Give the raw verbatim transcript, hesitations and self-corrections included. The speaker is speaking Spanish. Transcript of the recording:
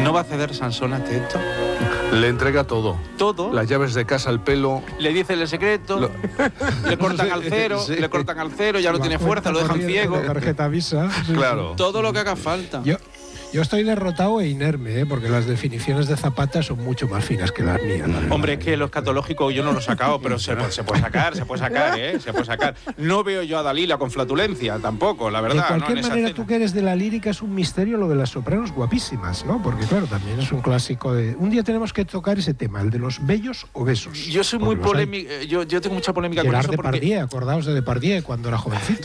¿No va a ceder Sansón ante esto? Le entrega todo. Todo. Las llaves de casa, el pelo. Le dicen el secreto, Lo... le cortan al cero, Sí. le cortan al cero, ya no La tiene fuerza, lo dejan corriente, ciego. la tarjeta Visa. Sí, Claro. sí. Todo lo que haga falta. Yo, yo estoy derrotado e inerme, ¿eh? Porque las definiciones de Zapata son mucho más finas que las mías. la verdad. Hombre, es que lo escatológico yo no lo he sacado, pero se, puede- se puede sacar, se puede sacar, ¿eh? Se puede sacar. No veo yo a Dalila con flatulencia tampoco, la verdad. De cualquier ¿no? En esa manera, escena. tú que eres de la lírica, es un misterio lo de las sopranos guapísimas, ¿no? Porque claro, también es un clásico de... Un día tenemos que tocar ese tema, el de los bellos obesos. Yo soy muy Porque los hay. polémico, yo, yo tengo mucha polémica con Gerard eso porque... Depardieu, acordaos de Depardieu cuando era jovencito.